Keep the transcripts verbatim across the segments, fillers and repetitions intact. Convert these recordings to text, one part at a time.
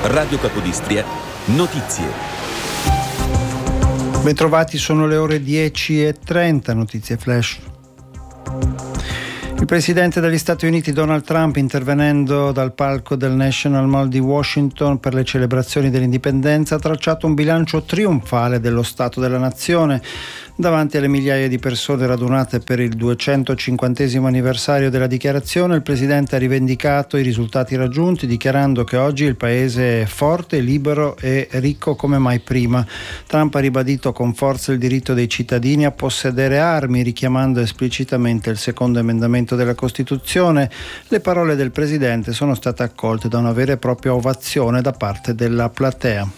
Radio Capodistria, notizie. Bentrovati, sono le ore dieci e trenta, notizie flash. Il presidente degli Stati Uniti Donald Trump, intervenendo dal palco del National Mall di Washington per le celebrazioni dell'indipendenza, ha tracciato un bilancio trionfale dello Stato della Nazione. Davanti alle migliaia di persone radunate per il duecentocinquantesimo anniversario della dichiarazione, il presidente ha rivendicato i risultati raggiunti, dichiarando che oggi il paese è forte, libero e ricco come mai prima. Trump ha ribadito con forza il diritto dei cittadini a possedere armi, richiamando esplicitamente il secondo emendamento della Costituzione. Le parole del presidente sono state accolte da una vera e propria ovazione da parte della platea.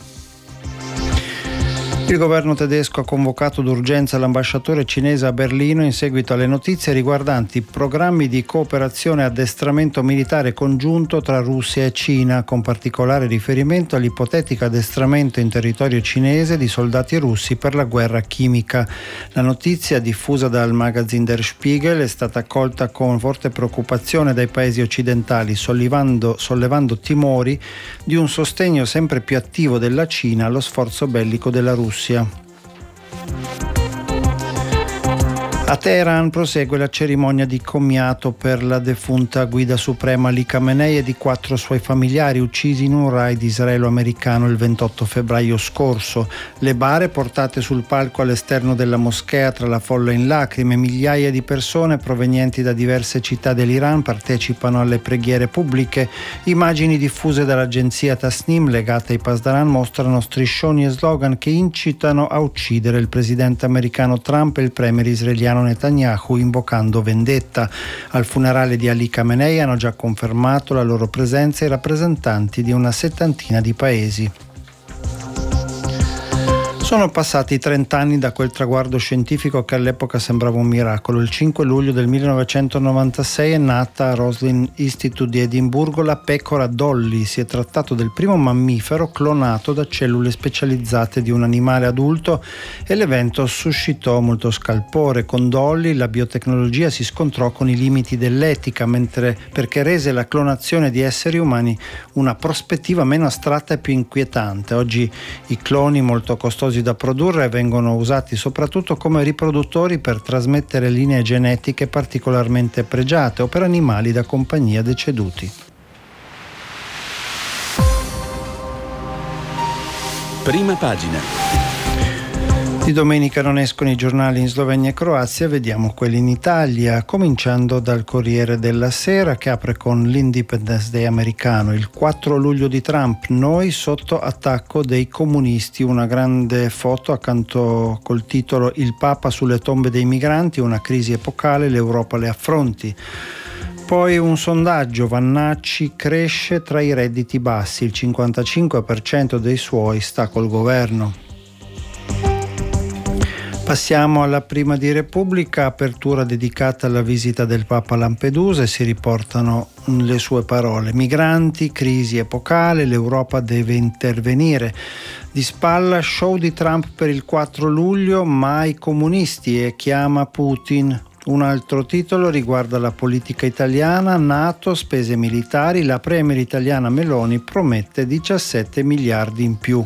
Il governo tedesco ha convocato d'urgenza l'ambasciatore cinese a Berlino in seguito alle notizie riguardanti programmi di cooperazione e addestramento militare congiunto tra Russia e Cina, con particolare riferimento all'ipotetico addestramento in territorio cinese di soldati russi per la guerra chimica. La notizia, diffusa dal magazine Der Spiegel, è stata accolta con forte preoccupazione dai paesi occidentali, sollevando, sollevando timori di un sostegno sempre più attivo della Cina allo sforzo bellico della Russia. A Teheran prosegue la cerimonia di commiato per la defunta guida suprema Ali Khamenei e di quattro suoi familiari uccisi in un raid israelo-americano il ventotto febbraio scorso. Le bare portate sul palco all'esterno della moschea tra la folla in lacrime, migliaia di persone provenienti da diverse città dell'Iran partecipano alle preghiere pubbliche. Immagini diffuse dall'agenzia Tasnim legate ai Pasdaran mostrano striscioni e slogan che incitano a uccidere il presidente americano Trump e il premier israeliano Netanyahu, invocando vendetta. Al funerale di Ali Khamenei hanno già confermato la loro presenza i rappresentanti di una settantina di paesi. Sono passati trent'anni da quel traguardo scientifico che all'epoca sembrava un miracolo. Il cinque luglio del millenovecentonovantasei è nata a Roslin Institute di Edimburgo la pecora Dolly. Si è trattato del primo mammifero clonato da cellule specializzate di un animale adulto e l'evento suscitò molto scalpore. Con Dolly la biotecnologia si scontrò con i limiti dell'etica, mentre perché rese la clonazione di esseri umani una prospettiva meno astratta e più inquietante. Oggi i cloni, molto costosi da produrre, vengono usati soprattutto come riproduttori per trasmettere linee genetiche particolarmente pregiate o per animali da compagnia deceduti. Prima pagina. Di domenica non escono i giornali in Slovenia e Croazia, vediamo quelli in Italia, cominciando dal Corriere della Sera che apre con l'Independence Day americano, il quattro luglio di Trump, noi sotto attacco dei comunisti, una grande foto accanto col titolo Il Papa sulle tombe dei migranti, una crisi epocale, l'Europa le affronti. Poi un sondaggio, Vannacci cresce tra i redditi bassi, il cinquantacinque per cento dei suoi sta col governo. Passiamo alla Prima di Repubblica, apertura dedicata alla visita del Papa a Lampedusa e si riportano le sue parole. Migranti, crisi epocale, l'Europa deve intervenire. Di spalla, show di Trump per il quattro luglio, mai comunisti e chiama Putin. Un altro titolo riguarda la politica italiana, NATO, spese militari, la premier italiana Meloni promette diciassette miliardi in più.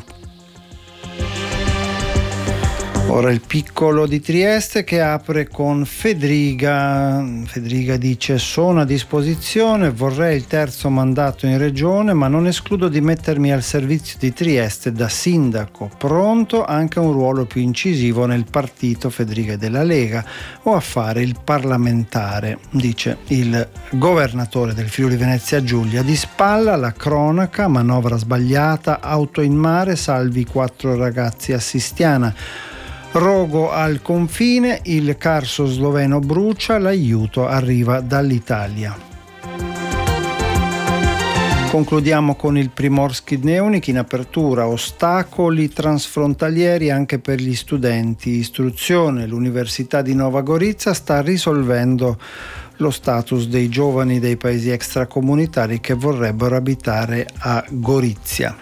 Ora il Piccolo di Trieste che apre con Fedriga. Fedriga dice: sono a disposizione, vorrei il terzo mandato in regione, ma non escludo di mettermi al servizio di Trieste da sindaco, pronto anche a un ruolo più incisivo nel partito Fedriga della Lega o a fare il parlamentare, dice il governatore del Friuli Venezia Giulia. Di spalla la cronaca, manovra sbagliata, auto in mare, salvi quattro ragazzi a Sistiana. Rogo al confine, il carso sloveno brucia, l'aiuto arriva dall'Italia. Concludiamo con il Primorski Dnevnik in apertura, ostacoli transfrontalieri anche per gli studenti. Istruzione, l'Università di Nova Gorica sta risolvendo lo status dei giovani dei paesi extracomunitari che vorrebbero abitare a Gorizia.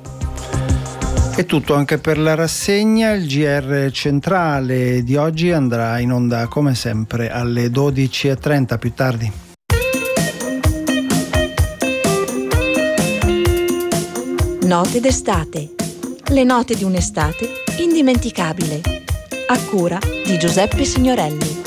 È tutto anche per la rassegna. Il G R centrale di oggi andrà in onda come sempre alle dodici e trenta, più tardi. Note d'estate. Le note di un'estate indimenticabile. A cura di Giuseppe Signorelli.